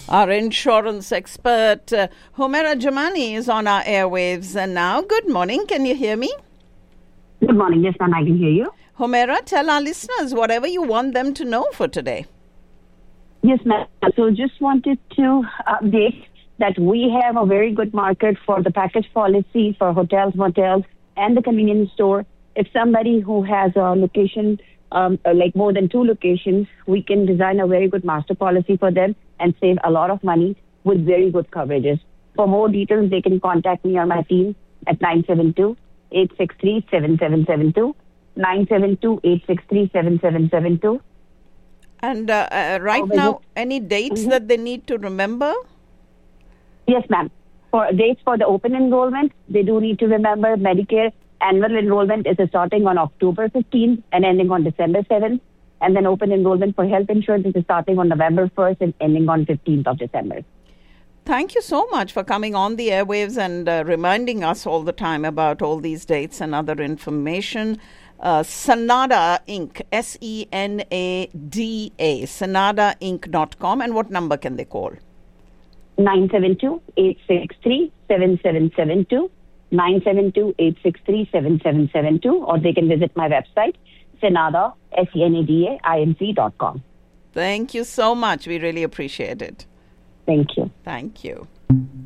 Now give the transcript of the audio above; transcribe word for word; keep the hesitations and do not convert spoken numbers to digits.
Our insurance expert, uh, Humaira Jamani, is on our airwaves and now. Good morning. Can you hear me? Good morning. Yes, ma'am, I can hear you. Humaira, tell our listeners whatever you want them to know for today. Yes, ma'am. So just wanted to update that we have a very good market for the package policy for hotels, motels, and the convenience store. If somebody who has a location, um, like more than two locations, we can design a very good master policy for them and save a lot of money with very good coverages. For more details, they can contact me or my team at nine seven two, eight six three, seven seven seven two, nine seven two, eight six three, seven seven seven two. And uh, uh, right oh, now, any dates mm-hmm. that they need to remember? Yes, ma'am. For dates for the open enrollment, they do need to remember Medicare annual enrollment is starting on October fifteenth and ending on December seventh. And then open enrollment for health insurance is starting on November first and ending on fifteenth of December. Thank you so much for coming on the airwaves and uh, reminding us all the time about all these dates and other information. Uh, Senada Incorporated, S E N A D A, senada inc dot com. And what number can they call? nine seven two, eight six three, seven seven seven two, nine seven two, eight six three, seven seven seven two, or they can visit my website, Senada, S E N A D A I N C dot com. Thank you so much. We really appreciate it. Thank you. Thank you.